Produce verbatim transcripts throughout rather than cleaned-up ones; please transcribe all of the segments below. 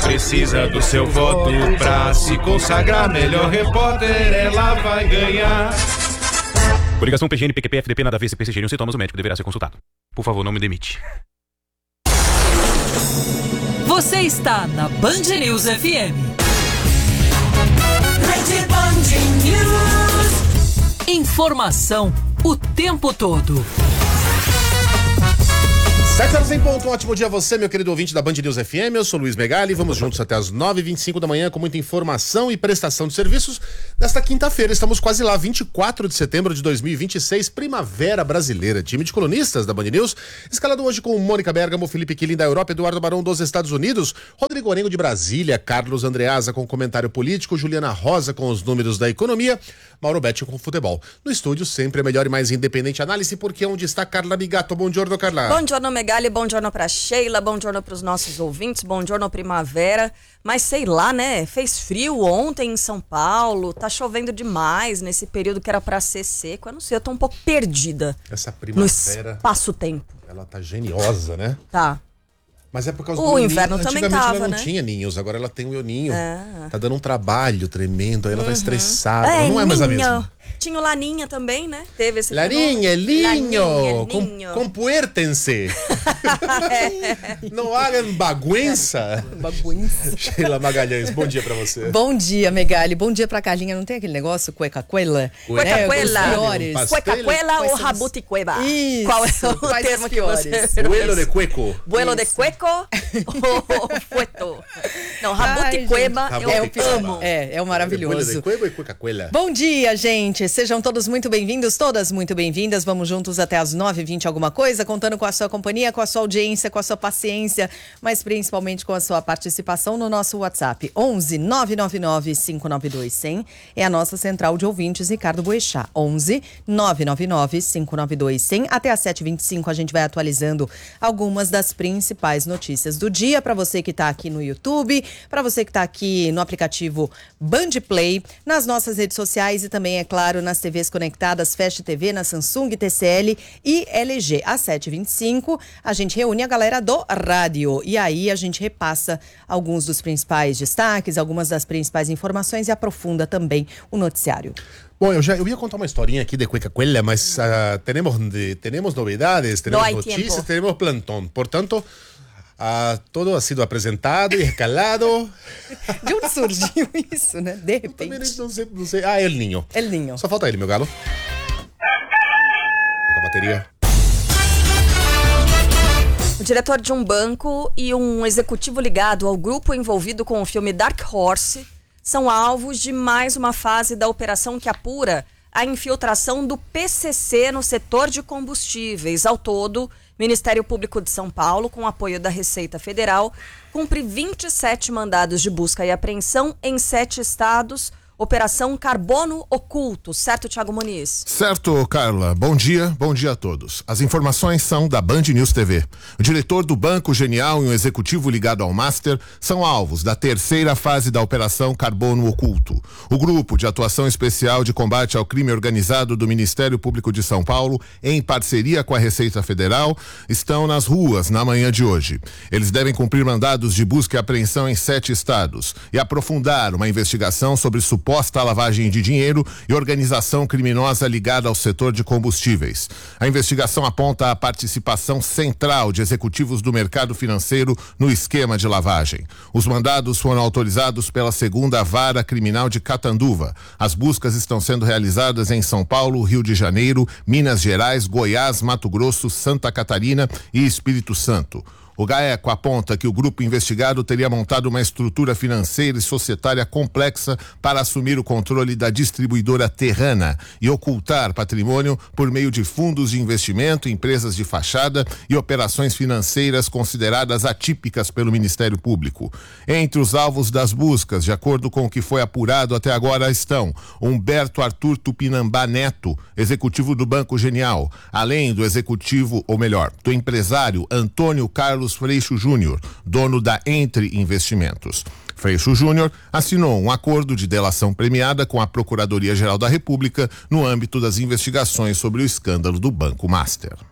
precisa do seu voto pra se consagrar melhor repórter, ela vai ganhar. Coligação P G N, P Q P, F D P, nada a ver, C P C G, sintomas, o médico deverá ser consultado. Por favor, não me demite. Você está na Band News F M. Rede Band News. Informação o tempo todo. Sete horas em ponto, um ótimo dia a você, meu querido ouvinte da Band News F M. Eu sou Luiz Megali, vamos juntos até as nove e vinte e cinco da manhã com muita informação e prestação de serviços nesta quinta-feira. Estamos quase lá, vinte e quatro de setembro de dois mil e vinte e seis, Primavera Brasileira. Time de colunistas da Band News, escalado hoje com Mônica Bergamo, Felipe Quilin da Europa, Eduardo Barão dos Estados Unidos, Rodrigo Orengo de Brasília, Carlos Andreasa com comentário político, Juliana Rosa com os números da economia, Mauro Betti com futebol. No estúdio, sempre a melhor e mais independente análise, porque onde está Carla Bigato. Bom giorno, Carla. Bom giorno, Megali, bom giorno pra Sheila, bom giorno pros nossos ouvintes, bom giorno primavera, mas sei lá, né, fez frio ontem em São Paulo, tá chovendo demais nesse período que era pra ser seco, eu não sei, eu tô um pouco perdida. Essa primavera, no espaço-tempo. Ela tá geniosa, né? Tá. Mas é por causa o do inverno ninho. também Antigamente tava, ela não né? tinha ninhos, agora ela tem o ninho. É. Tá dando um trabalho tremendo, aí ela uhum. tá estressada. É, não é mais a ninho. mesma. Tinha o Laninha também, né? Teve esse Laninha, linho, Laninha, compuértense. Não hagam bagunça. Bagunça. Sheila Magalhães, bom dia pra você. Bom dia, Megali. Bom dia pra Carlinha. Não tem aquele negócio, cueca-cuela? Cueca-cuela. Piores. Cueca-cuela ou rabuticueva? Isso. Qual é o termo que você... Vuelo de cueco. Vuelo de cueco ou fueto? Não, rabuticueva eu é o amo. É, é o maravilhoso. Vuelo de cueco e cueca-cuela. Bom dia, gente. Sejam todos muito bem-vindos, todas muito bem-vindas. Vamos juntos até as nove e vinte alguma coisa, contando com a sua companhia, com a sua audiência, com a sua paciência, mas principalmente com a sua participação no nosso WhatsApp. onze nove nove nove cinco nove dois zero zero é a nossa central de ouvintes, Ricardo Boechat. onze nove nove nove cinco nove dois zero zero. Até às sete e vinte e cinco a gente vai atualizando algumas das principais notícias do dia para você que está aqui no YouTube, para você que está aqui no aplicativo Band Play, nas nossas redes sociais e também, é claro, nas T Vs conectadas, Fast T V, na Samsung, T C L e L G. Às sete e vinte e cinco, a gente reúne a galera do rádio e aí a gente repassa alguns dos principais destaques, algumas das principais informações e aprofunda também o noticiário. Bom, eu já eu ia contar uma historinha aqui de cueca-cuela, mas uh, temos, de, temos novidades, temos notícias, tempo. Temos plantão. Portanto, uh, todo ha sido apresentado e escalado. De onde surgiu isso, né? De repente. Eu também não sei, não sei. Ah, El Ninho. El Ninho. Só falta ele, meu galo. Com a bateria. O diretor de um banco e um executivo ligado ao grupo envolvido com o filme Dark Horse são alvos de mais uma fase da operação que apura a infiltração do P C C no setor de combustíveis. Ao todo, o Ministério Público de São Paulo, com apoio da Receita Federal, cumpre vinte e sete mandados de busca e apreensão em sete estados. Operação Carbono Oculto, certo, Thiago Muniz? Certo, Carla. Bom dia, bom dia a todos. As informações são da Band News T V. O diretor do Banco Genial e um executivo ligado ao Master são alvos da terceira fase da Operação Carbono Oculto. O grupo de atuação especial de combate ao crime organizado do Ministério Público de São Paulo, em parceria com a Receita Federal, estão nas ruas na manhã de hoje. Eles devem cumprir mandados de busca e apreensão em sete estados e aprofundar uma investigação sobre suposta lavagem de dinheiro e organização criminosa ligada ao setor de combustíveis. A investigação aponta a participação central de executivos do mercado financeiro no esquema de lavagem. Os mandados foram autorizados pela segunda Vara Criminal de Catanduva. As buscas estão sendo realizadas em São Paulo, Rio de Janeiro, Minas Gerais, Goiás, Mato Grosso, Santa Catarina e Espírito Santo. O GAECO aponta que o grupo investigado teria montado uma estrutura financeira e societária complexa para assumir o controle da distribuidora Terrana e ocultar patrimônio por meio de fundos de investimento, empresas de fachada e operações financeiras consideradas atípicas pelo Ministério Público. Entre os alvos das buscas, de acordo com o que foi apurado até agora, estão Humberto Arthur Tupinambá Neto, executivo do Banco Genial, além do executivo, ou melhor, do empresário Antônio Carlos Freixo Júnior, dono da Entre Investimentos. Freixo Júnior assinou um acordo de delação premiada com a Procuradoria-Geral da República no âmbito das investigações sobre o escândalo do Banco Master.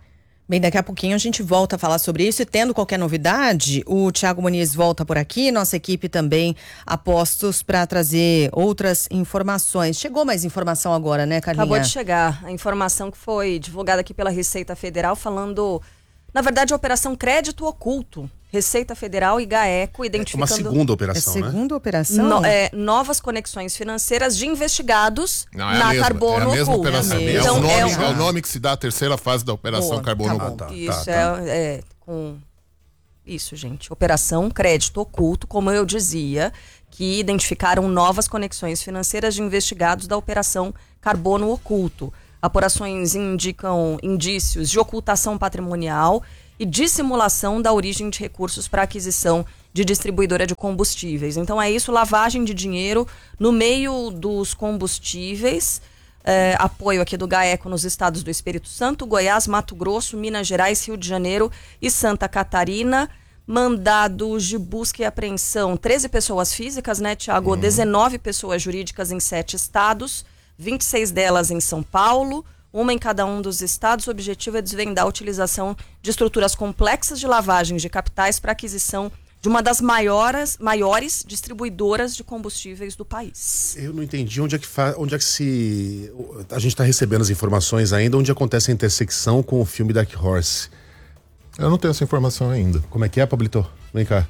Bem, daqui a pouquinho a gente volta a falar sobre isso e tendo qualquer novidade, o Thiago Muniz volta por aqui, nossa equipe também a postos para trazer outras informações. Chegou mais informação agora, né, Carlinha? Acabou de chegar a informação que foi divulgada aqui pela Receita Federal falando, na verdade, a Operação Crédito Oculto. Receita Federal e GAECO identificando... Uma segunda operação, é né? segunda operação? No, é, novas conexões financeiras de investigados Não, é na a mesma, Carbono é a mesma Oculto. operação. É, Então, o nome, é é, um- o nome que se dá à terceira fase da Operação Boa, Carbono tá bom. Oculto. Isso, tá. É, é com isso, gente. Operação Crédito Oculto, como eu dizia, que identificaram novas conexões financeiras de investigados da Operação Carbono Oculto. Apurações indicam indícios de ocultação patrimonial e dissimulação da origem de recursos para aquisição de distribuidora de combustíveis. Então é isso, lavagem de dinheiro no meio dos combustíveis. É, apoio aqui do GAECO nos estados do Espírito Santo, Goiás, Mato Grosso, Minas Gerais, Rio de Janeiro e Santa Catarina. Mandados de busca e apreensão, treze pessoas físicas, né, Tiago? Uhum. dezenove pessoas jurídicas em sete estados, vinte e seis delas em São Paulo, uma em cada um dos estados. O objetivo é desvendar a utilização de estruturas complexas de lavagem de capitais para aquisição de uma das maiores, maiores distribuidoras de combustíveis do país. Eu não entendi onde é que, fa... onde é que se... A gente está recebendo as informações ainda, onde acontece a intersecção com o filme Dark Horse. Eu não tenho essa informação ainda. Como é que é, Pablito? Vem cá.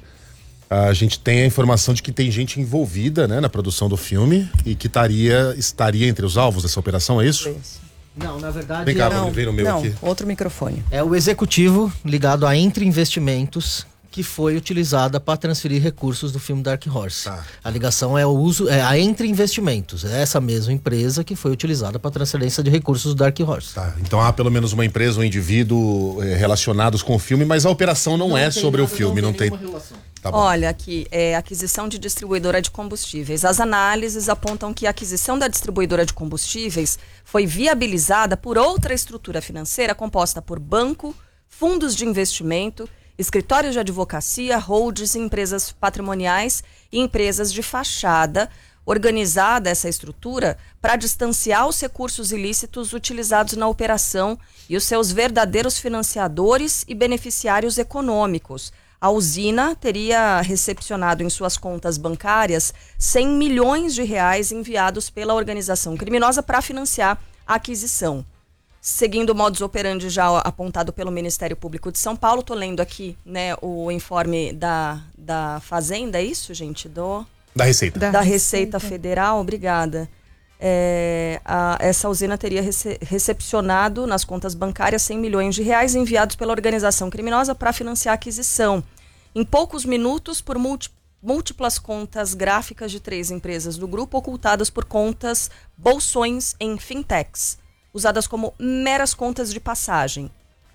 A gente tem a informação de que tem gente envolvida, né, na produção do filme e que estaria, estaria entre os alvos dessa operação, é isso? Não, na verdade Vem cá, é, vem no meu não, aqui. outro microfone. é o executivo ligado a Entre Investimentos que foi utilizada para transferir recursos do filme Dark Horse. Tá. A ligação é o uso, é a Entre Investimentos, é essa mesma empresa que foi utilizada para transferência de recursos do Dark Horse. Tá, então há pelo menos uma empresa, um indivíduo eh, relacionados com o filme, mas a operação não, é sobre o filme, não tem... Tá bom. Olha aqui, é aquisição de distribuidora de combustíveis. As análises apontam que a aquisição da distribuidora de combustíveis foi viabilizada por outra estrutura financeira composta por banco, fundos de investimento, escritórios de advocacia, holdings, empresas patrimoniais e empresas de fachada. Organizada essa estrutura para distanciar os recursos ilícitos utilizados na operação e os seus verdadeiros financiadores e beneficiários econômicos. A usina teria recepcionado em suas contas bancárias cem milhões de reais enviados pela organização criminosa para financiar a aquisição. Seguindo o modus operandi já apontado pelo Ministério Público de São Paulo, estou lendo aqui, né, o informe da, da Fazenda, é isso, gente? Do... Da Receita. Da, da Receita Federal, obrigada. É, a, essa usina teria rece, recepcionado nas contas bancárias cem milhões de reais enviados pela organização criminosa para financiar a aquisição. Em poucos minutos, por múlti, múltiplas contas gráficas de três empresas do grupo, ocultadas por contas bolsões em fintechs, usadas como meras contas de passagem,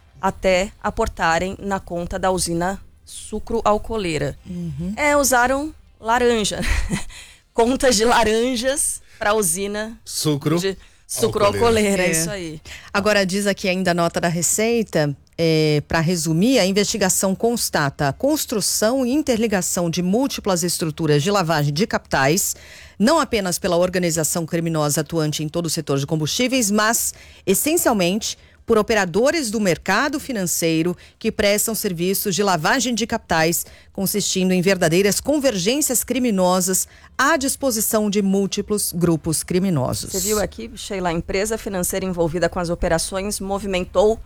até aportarem na conta da usina sucro-alcooleira. Uhum. É, usaram laranja. Contas de laranjas para a usina Sucro. de sucro-alcooleira, é É. isso aí. Agora diz aqui ainda a nota da Receita, é, para resumir, a investigação constata a construção e interligação de múltiplas estruturas de lavagem de capitais, não apenas pela organização criminosa atuante em todo o setor de combustíveis, mas essencialmente por operadores do mercado financeiro que prestam serviços de lavagem de capitais, consistindo em verdadeiras convergências criminosas à disposição de múltiplos grupos criminosos. Você viu aqui, Sheila, a empresa financeira envolvida com as operações movimentou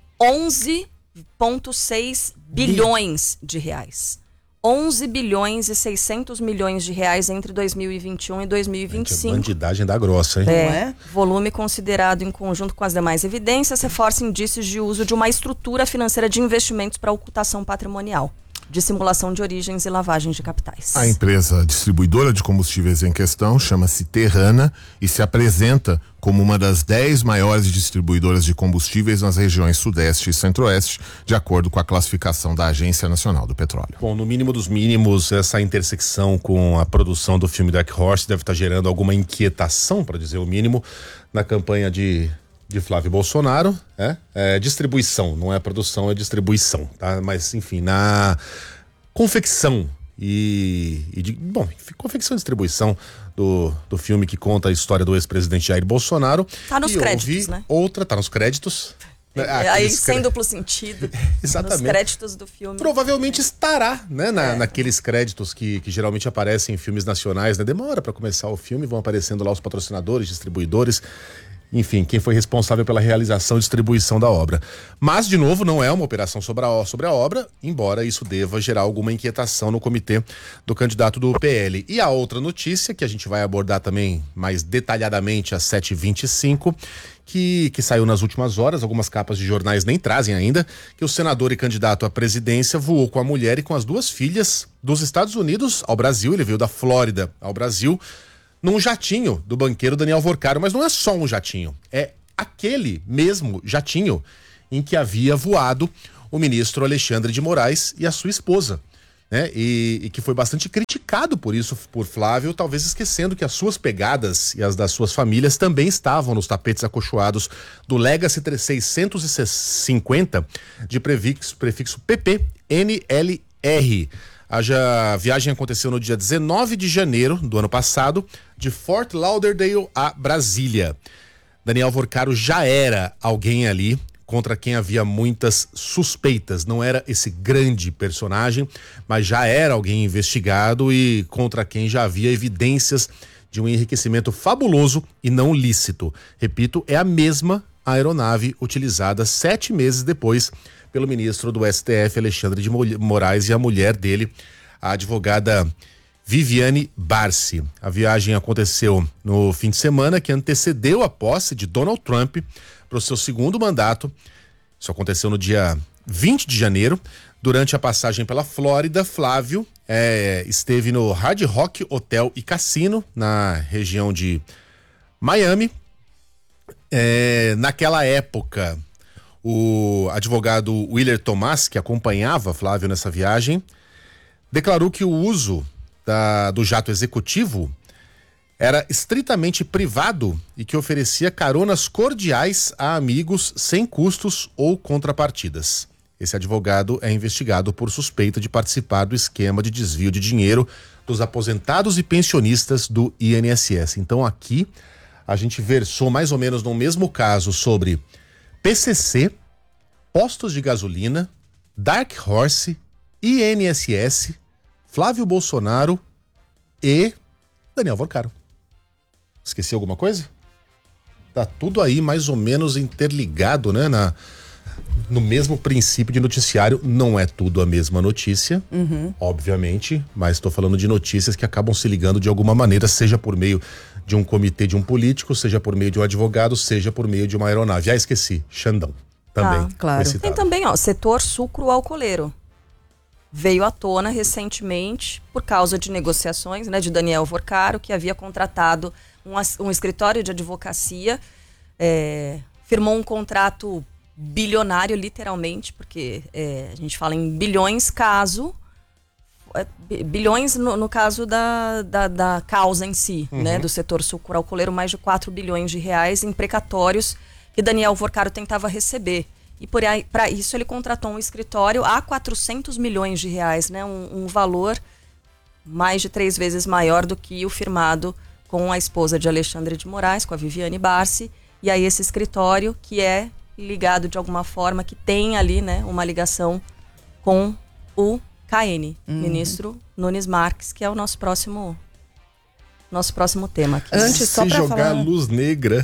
onze vírgula seis bilhões de reais. onze bilhões e seiscentos milhões de reais entre dois mil e vinte e um e dois mil e vinte e cinco. Bandidagem da grossa, hein? É, Não é? volume considerado em conjunto com as demais evidências reforça indícios de uso de uma estrutura financeira de investimentos para ocultação patrimonial, dissimulação de origens e lavagem de capitais. A empresa distribuidora de combustíveis em questão chama-se Terrana e se apresenta como uma das dez maiores distribuidoras de combustíveis nas regiões Sudeste e Centro-Oeste, de acordo com a classificação da Agência Nacional do Petróleo. Bom, no mínimo dos mínimos, essa intersecção com a produção do filme Dark Horse deve estar gerando alguma inquietação, para dizer o mínimo, na campanha de, de Flávio Bolsonaro. É? É distribuição, não é produção, é distribuição, tá? Mas, enfim, na confecção e, e de, bom, enfim, confecção e distribuição do, do filme que conta a história do ex-presidente Jair Bolsonaro. Tá nos E créditos, houve né? Outra, tá nos créditos. É, aí sem cre... duplo sentido. Exatamente. Nos créditos do filme. Provavelmente estará, né, na, é. naqueles créditos que, que geralmente aparecem em filmes nacionais, né? Demora para começar o filme, vão aparecendo lá os patrocinadores, distribuidores, enfim, quem foi responsável pela realização e distribuição da obra. Mas, de novo, não é uma operação sobre a, sobre a obra, embora isso deva gerar alguma inquietação no comitê do candidato do P L. E a outra notícia, que a gente vai abordar também mais detalhadamente às sete e vinte e cinco, que, que saiu nas últimas horas, algumas capas de jornais nem trazem ainda, que o senador e candidato à presidência voou com a mulher e com as duas filhas dos Estados Unidos ao Brasil. Ele veio da Flórida ao Brasil num jatinho do banqueiro Daniel Vorcaro, mas não é só um jatinho, é aquele mesmo jatinho em que havia voado o ministro Alexandre de Moraes e a sua esposa, né? E, e que foi bastante criticado por isso por Flávio, talvez esquecendo que as suas pegadas e as das suas famílias também estavam nos tapetes acolchoados do Legacy seiscentos e cinquenta de prefixo, prefixo P P N L R. A viagem aconteceu no dia dezenove de janeiro do ano passado, de Fort Lauderdale a Brasília. Daniel Vorcaro já era alguém ali contra quem havia muitas suspeitas. Não era esse grande personagem, mas já era alguém investigado e contra quem já havia evidências de um enriquecimento fabuloso e não lícito. Repito, é a mesma aeronave utilizada sete meses depois pelo ministro do S T F, Alexandre de Moraes, e a mulher dele, a advogada Viviane Barsi. A viagem aconteceu no fim de semana que antecedeu a posse de Donald Trump para o seu segundo mandato. Isso aconteceu no dia vinte de janeiro. Durante a passagem pela Flórida, Flávio é, esteve no Hard Rock Hotel e Cassino, na região de Miami. É, naquela época, o advogado Willer Tomás, que acompanhava Flávio nessa viagem, declarou que o uso da, do jato executivo era estritamente privado e que oferecia caronas cordiais a amigos sem custos ou contrapartidas. Esse advogado é investigado por suspeita de participar do esquema de desvio de dinheiro dos aposentados e pensionistas do I N S S. Então aqui a gente versou mais ou menos no mesmo caso sobre P C C, postos de gasolina, Dark Horse, I N S S, Flávio Bolsonaro e Daniel Vorcaro. Esqueci alguma coisa? Tá tudo aí mais ou menos interligado, né? Na, no mesmo princípio de noticiário. Não é tudo a mesma notícia, uhum. obviamente, mas estou falando de notícias que acabam se ligando de alguma maneira, seja por meio de um comitê de um político, seja por meio de um advogado, seja por meio de uma aeronave. Ah, esqueci, Xandão. Também. Ah, claro. Tem também, ó, setor sucro-alcooleiro. Veio à tona recentemente por causa de negociações, né, de Daniel Vorcaro, que havia contratado um, um escritório de advocacia, é, firmou um contrato bilionário, literalmente, porque é, a gente fala em bilhões caso, é, bilhões no, no caso da, da, da causa em si, uhum. né, do setor sucro-alcooleiro, mais de quatro bilhões de reais em precatórios que Daniel Vorcaro tentava receber. E para isso ele contratou um escritório a quatrocentos milhões de reais, né? Um, um valor mais de três vezes maior do que o firmado com a esposa de Alexandre de Moraes, com a Viviane Barsi. E aí esse escritório que é ligado de alguma forma, que tem ali, né, uma ligação com o K N, uhum. ministro Nunes Marques, que é o nosso próximo... Nosso próximo tema aqui. Antes, só Se jogar falar... luz negra,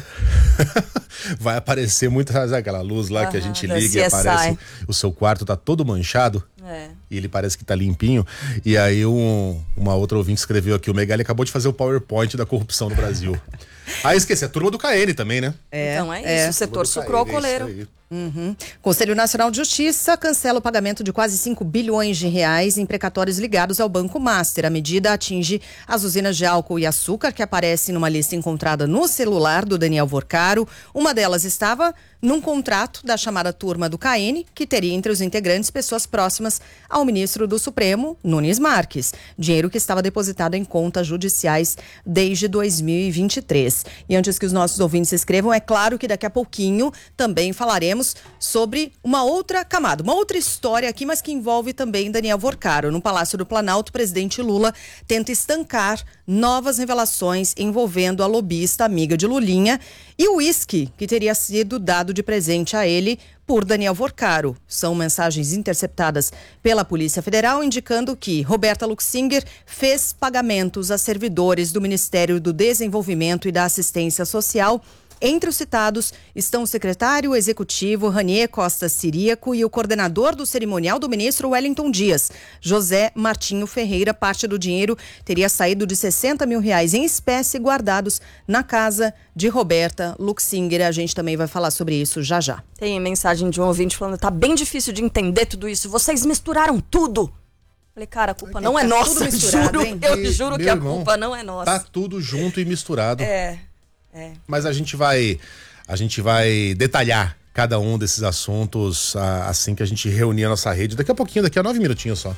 vai aparecer muito, sabe aquela luz lá, uhum, que a gente liga e aparece, o seu quarto tá todo manchado, é. e ele parece que tá limpinho, e aí um, uma outra ouvinte escreveu aqui, o Megali acabou de fazer o PowerPoint da corrupção no Brasil. Ah, esqueci, a turma do K N também, né? É, então é isso, é. o setor sucro-alcooleiro. Uhum. Conselho Nacional de Justiça cancela o pagamento de quase cinco bilhões de reais em precatórios ligados ao Banco Master. A medida atinge as usinas de álcool e açúcar que aparecem numa lista encontrada no celular do Daniel Vorcaro. Uma delas estava num contrato da chamada turma do K N, que teria entre os integrantes pessoas próximas ao ministro do Supremo, Nunes Marques. Dinheiro que estava depositado em contas judiciais desde dois mil e vinte e três. E antes que os nossos ouvintes escrevam, é claro que daqui a pouquinho também falaremos sobre uma outra camada, uma outra história aqui, mas que envolve também Daniel Vorcaro. No Palácio do Planalto, o presidente Lula tenta estancar novas revelações envolvendo a lobista amiga de Lulinha e o uísque que teria sido dado de presente a ele por Daniel Vorcaro. São mensagens interceptadas pela Polícia Federal indicando que Roberta Luxinger fez pagamentos a servidores do Ministério do Desenvolvimento e da Assistência Social. Entre os citados estão o secretário executivo Ranier Costa Ciríaco e o coordenador do cerimonial do ministro Wellington Dias. José Martinho Ferreira. Parte do dinheiro teria saído de sessenta mil reais em espécie guardados na casa de Roberta Luxinger. A gente também vai falar sobre isso já já. Tem mensagem de um ouvinte falando: tá bem difícil de entender tudo isso. Vocês misturaram tudo. Falei, cara, a culpa não é tá nossa. tudo misturado, juro, hein? eu E, juro que meu a irmão, culpa não é nossa. Tá tudo junto e misturado. É. É. Mas a gente vai a gente vai detalhar cada um desses assuntos a, assim que a gente reunir a nossa rede. Daqui a pouquinho, daqui a nove minutinhos só.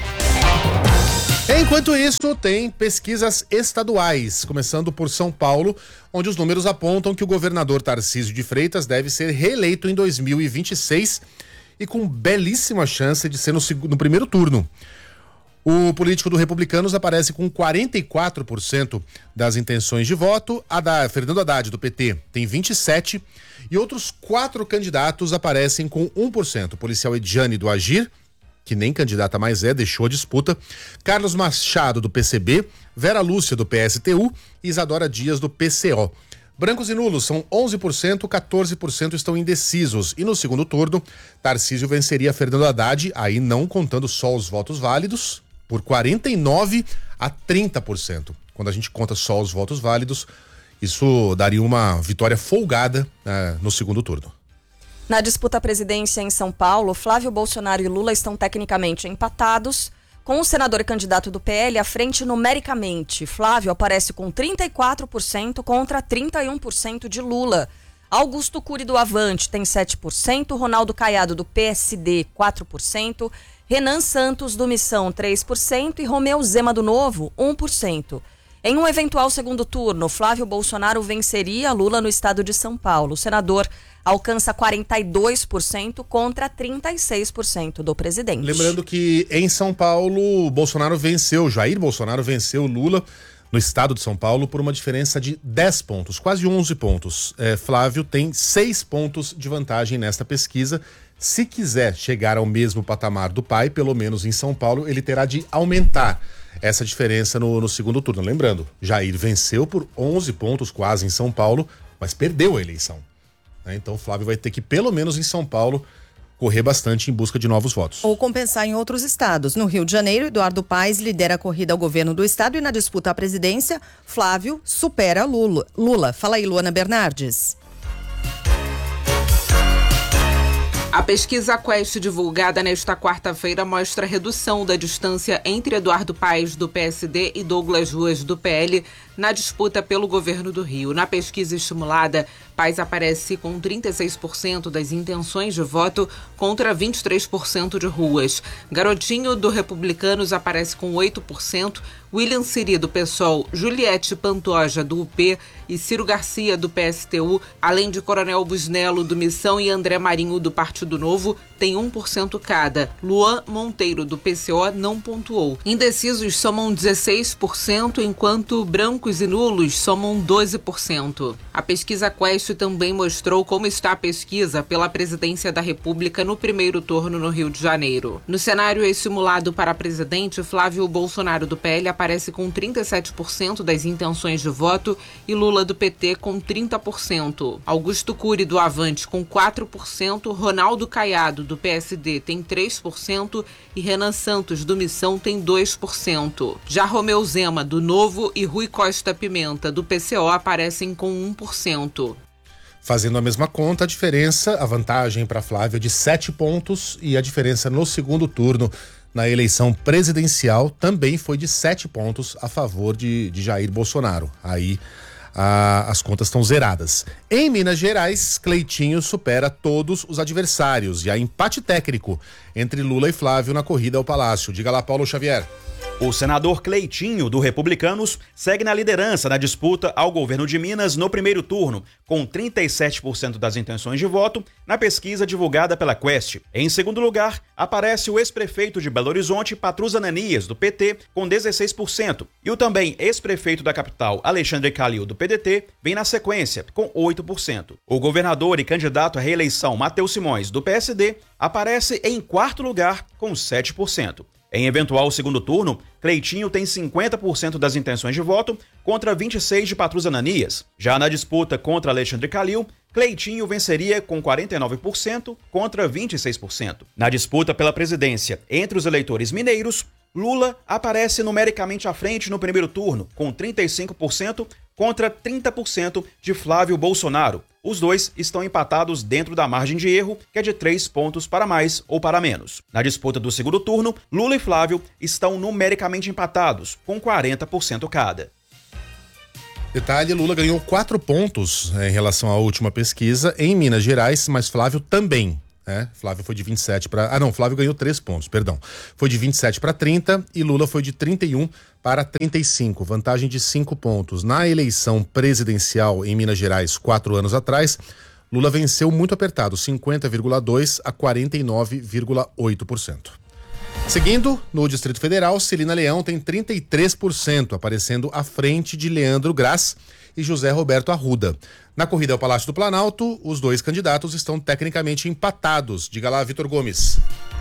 Enquanto isso, tem pesquisas estaduais, começando por São Paulo, onde os números apontam que o governador Tarcísio de Freitas deve ser reeleito em dois mil e vinte e seis e com belíssima chance de ser no, no primeiro turno. O político do Republicanos aparece com quarenta e quatro por cento das intenções de voto. Haddad, Fernando Haddad, do P T, tem vinte e sete por cento. E outros quatro candidatos aparecem com um por cento. O policial Edjane, do Agir, que nem candidata mais é, deixou a disputa. Carlos Machado, do P C B. Vera Lúcia, do P S T U. E Isadora Dias, do P C O. Brancos e nulos são onze por cento, quatorze por cento estão indecisos. E no segundo turno, Tarcísio venceria Fernando Haddad, aí não contando só os votos válidos, por quarenta e nove a trinta por cento. Quando a gente conta só os votos válidos, isso daria uma vitória folgada uh, no segundo turno. Na disputa à presidência em São Paulo, Flávio Bolsonaro e Lula estão tecnicamente empatados, com o senador e candidato do P L à frente numericamente. Flávio aparece com trinta e quatro por cento contra trinta e um por cento de Lula. Augusto Cury, do Avante, tem sete por cento, Ronaldo Caiado, do P S D, quatro por cento, Renan Santos, do Missão, três por cento e Romeu Zema, do Novo, um por cento. Em um eventual segundo turno, Flávio Bolsonaro venceria Lula no estado de São Paulo. O senador alcança quarenta e dois por cento contra trinta e seis por cento do presidente. Lembrando que em São Paulo, Bolsonaro venceu, Jair Bolsonaro venceu Lula no estado de São Paulo por uma diferença de dez pontos, quase onze pontos. É, Flávio tem seis pontos de vantagem nesta pesquisa. Se quiser chegar ao mesmo patamar do pai, pelo menos em São Paulo, ele terá de aumentar essa diferença no, no segundo turno. Lembrando, Jair venceu por onze pontos quase em São Paulo, mas perdeu a eleição. Né? Então Flávio vai ter que, pelo menos em São Paulo, correr bastante em busca de novos votos. Ou compensar em outros estados. No Rio de Janeiro, Eduardo Paes lidera a corrida ao governo do estado e na disputa à presidência, Flávio supera Lula. Lula. Fala aí, Luana Bernardes. A pesquisa Quest divulgada nesta quarta-feira mostra a redução da distância entre Eduardo Paes, do P S D, e Douglas Ruas, do P L, na disputa pelo governo do Rio. Na pesquisa estimulada, Paes aparece com trinta e seis por cento das intenções de voto contra vinte e três por cento de Ruas. Garotinho, do Republicanos, aparece com oito por cento. William Siri, do PSOL, Juliette Pantoja, do U P e Ciro Garcia, do P S T U, além de Coronel Busnello, do Missão, e André Marinho, do Partido Novo, tem um por cento cada. Luan Monteiro, do P C O, não pontuou. Indecisos somam dezesseis por cento, enquanto brancos e nulos somam doze por cento. A pesquisa Quest também mostrou como está a pesquisa pela presidência da República no primeiro turno no Rio de Janeiro. No cenário estimulado para presidente, Flávio Bolsonaro, do P L, aparece com trinta e sete por cento das intenções de voto e Lula, do P T, com trinta por cento. Augusto Cury, do Avante, com quatro por cento, Ronaldo Caiado, do P S D, tem três por cento e Renan Santos, do Missão, tem dois por cento. Já Romeu Zema, do Novo, e Rui Costa Pimenta, do P C O, aparecem com um por cento. Fazendo a mesma conta, a diferença, a vantagem para Flávio é de sete pontos e a diferença no segundo turno na eleição presidencial também foi de sete pontos a favor de, de Jair Bolsonaro. Aí a, as contas estão zeradas. Em Minas Gerais, Cleitinho supera todos os adversários e há empate técnico entre Lula e Flávio na corrida ao Palácio. Diga lá, Paulo Xavier. O senador Cleitinho, do Republicanos, segue na liderança na disputa ao governo de Minas no primeiro turno, com trinta e sete por cento das intenções de voto na pesquisa divulgada pela Quest. Em segundo lugar, aparece o ex-prefeito de Belo Horizonte, Patrus Ananias, do P T, com dezesseis por cento. E o também ex-prefeito da capital, Alexandre Calil, do P D T, vem na sequência, com oito por cento. O governador e candidato à reeleição, Matheus Simões, do P S D, aparece em quarto lugar, com sete por cento. Em eventual segundo turno, Cleitinho tem cinquenta por cento das intenções de voto contra vinte e seis por cento de Patrus Ananias. Já na disputa contra Alexandre Calil, Cleitinho venceria com quarenta e nove por cento contra vinte e seis por cento. Na disputa pela presidência entre os eleitores mineiros, Lula aparece numericamente à frente no primeiro turno, com trinta e cinco por cento contra trinta por cento de Flávio Bolsonaro. Os dois estão empatados dentro da margem de erro, que é de três pontos para mais ou para menos. Na disputa do segundo turno, Lula e Flávio estão numericamente empatados, com quarenta por cento cada. Detalhe, Lula ganhou quatro pontos é, em relação à última pesquisa em Minas Gerais, mas Flávio também. É, Flávio foi de vinte e sete para... Ah, não, Flávio ganhou três pontos, perdão. Foi de vinte e sete para trinta e Lula foi de trinta e um para trinta e cinco, vantagem de cinco pontos. Na eleição presidencial em Minas Gerais, quatro anos atrás, Lula venceu muito apertado, cinquenta vírgula dois por cento a quarenta e nove vírgula oito por cento. Seguindo, no Distrito Federal, Celina Leão tem trinta e três por cento, aparecendo à frente de Leandro Graz e José Roberto Arruda. Na corrida ao Palácio do Planalto, os dois candidatos estão tecnicamente empatados. Diga lá, Vitor Gomes.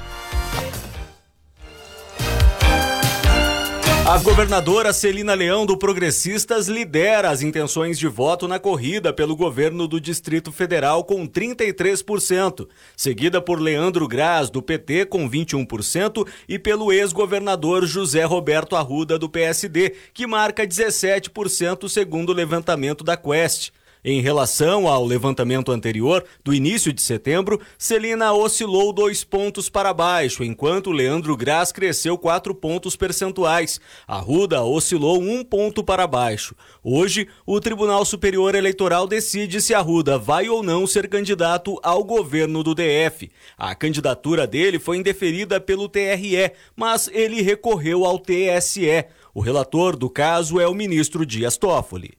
A governadora Celina Leão, do Progressistas, lidera as intenções de voto na corrida pelo governo do Distrito Federal com trinta e três por cento, seguida por Leandro Graz, do P T, com vinte e um por cento, e pelo ex-governador José Roberto Arruda, do P S D, que marca dezessete por cento segundo o levantamento da Quest. Em relação ao levantamento anterior, do início de setembro, Celina oscilou dois pontos para baixo, enquanto Leandro Graz cresceu quatro pontos percentuais. Arruda oscilou um ponto para baixo. Hoje, o Tribunal Superior Eleitoral decide se Arruda vai ou não ser candidato ao governo do D F. A candidatura dele foi indeferida pelo T R E, mas ele recorreu ao T S E. O relator do caso é o ministro Dias Toffoli.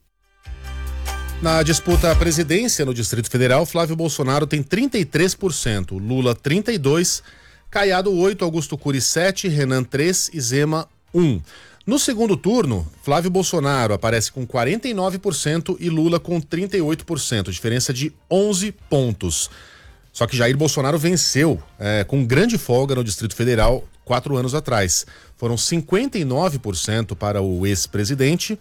Na disputa à presidência no Distrito Federal, Flávio Bolsonaro tem trinta e três por cento, Lula trinta e dois por cento, Caiado oito por cento, Augusto Cury sete por cento, Renan três por cento e Zema um por cento. No segundo turno, Flávio Bolsonaro aparece com quarenta e nove por cento e Lula com trinta e oito por cento, diferença de onze pontos. Só que Jair Bolsonaro venceu é, com grande folga no Distrito Federal quatro anos atrás. Foram cinquenta e nove por cento para o ex-presidente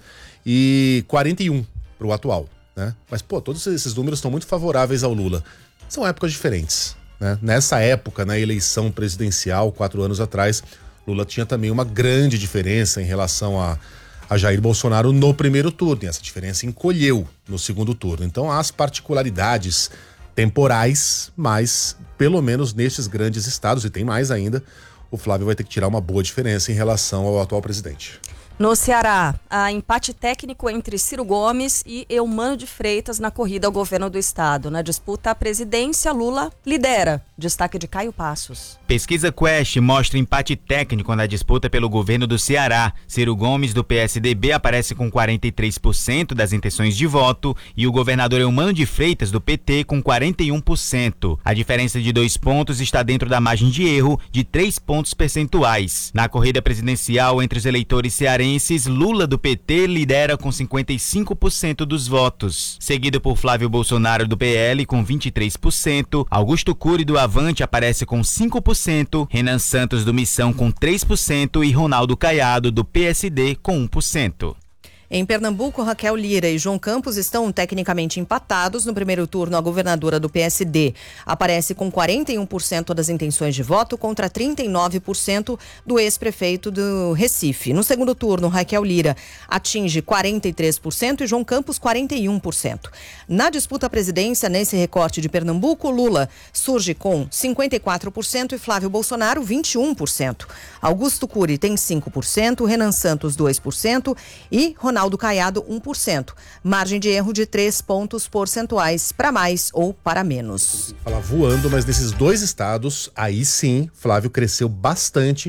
e quarenta e um por cento para o atual. Né? Mas, pô, todos esses números estão muito favoráveis ao Lula. São épocas diferentes, né? Nessa época, na eleição presidencial, quatro anos atrás, Lula tinha também uma grande diferença em relação a, a Jair Bolsonaro no primeiro turno. E essa diferença encolheu no segundo turno. Então, há as particularidades temporais, mas, pelo menos nestes grandes estados, e tem mais ainda, o Flávio vai ter que tirar uma boa diferença em relação ao atual presidente. No Ceará, há empate técnico entre Ciro Gomes e Eumano de Freitas na corrida ao governo do estado. Na disputa à presidência, Lula lidera. Destaque de Caio Passos. Pesquisa Quest mostra empate técnico na disputa pelo governo do Ceará. Ciro Gomes, do P S D B, aparece com quarenta e três por cento das intenções de voto e o governador Eumano de Freitas, do P T, com quarenta e um por cento. A diferença de dois pontos está dentro da margem de erro de três pontos percentuais. Na corrida presidencial entre os eleitores cearenses, Lula, do P T, lidera com cinquenta e cinco por cento dos votos, seguido por Flávio Bolsonaro, do P L, com vinte e três por cento, Augusto Cury, do Avante, aparece com cinco por cento, Renan Santos, do Missão, com três por cento e Ronaldo Caiado, do P S D, com um por cento. Em Pernambuco, Raquel Lira e João Campos estão tecnicamente empatados. No primeiro turno, a governadora do P S D aparece com quarenta e um por cento das intenções de voto contra trinta e nove por cento do ex-prefeito do Recife. No segundo turno, Raquel Lira atinge quarenta e três por cento e João Campos quarenta e um por cento. Na disputa à presidência, nesse recorte de Pernambuco, Lula surge com cinquenta e quatro por cento e Flávio Bolsonaro vinte e um por cento. Augusto Cury tem cinco por cento, Renan Santos dois por cento e Ronaldo Ronaldo Caiado um por cento. Margem de erro de três pontos percentuais para mais ou para menos. Falar voando, mas nesses dois estados, aí sim, Flávio cresceu bastante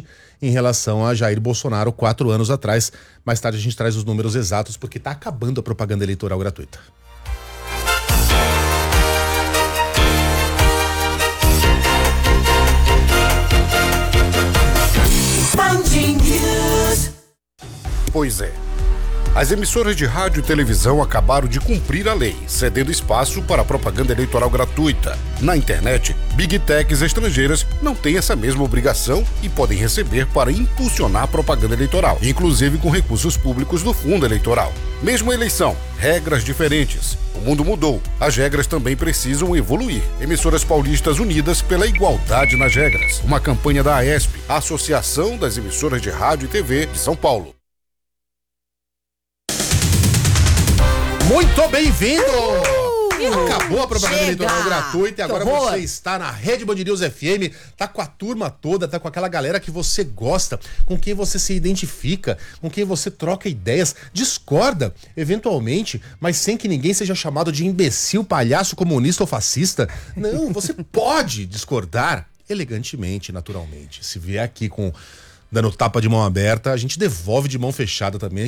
em relação a Jair Bolsonaro quatro anos atrás. Mais tarde a gente traz os números exatos, porque está acabando a propaganda eleitoral gratuita. Pois é. As emissoras de rádio e televisão acabaram de cumprir a lei, cedendo espaço para a propaganda eleitoral gratuita. Na internet, Big Techs estrangeiras não têm essa mesma obrigação e podem receber para impulsionar a propaganda eleitoral, inclusive com recursos públicos do fundo eleitoral. Mesma eleição, regras diferentes. O mundo mudou. As regras também precisam evoluir. Emissoras paulistas unidas pela igualdade nas regras. Uma campanha da AESP, a Associação das Emissoras de Rádio e T V de São Paulo. Muito bem-vindo! Acabou a propaganda Chega! eleitoral gratuita e agora Que horror! você está na Rede Band News F M, tá com a turma toda, tá com aquela galera que você gosta, com quem você se identifica, com quem você troca ideias, discorda, eventualmente, mas sem que ninguém seja chamado de imbecil, palhaço, comunista ou fascista. Não, você pode discordar elegantemente, naturalmente. Se vier aqui com dando tapa de mão aberta, a gente devolve de mão fechada também.